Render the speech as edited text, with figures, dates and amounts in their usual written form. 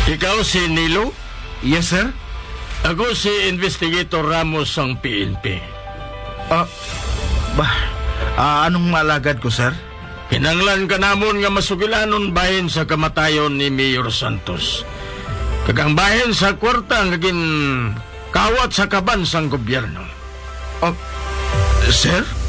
Ikaw si Nilo? Yes, sir? Ako si Investigator Ramos ng PNP. Ah, anong malagad ko, sir? Kinanglan ka namon nga masugilanon bahin sa kamatayon ni Mayor Santos. Kagang bahin sa kwarta nga kawat sa kaban sang gobyerno. Sir?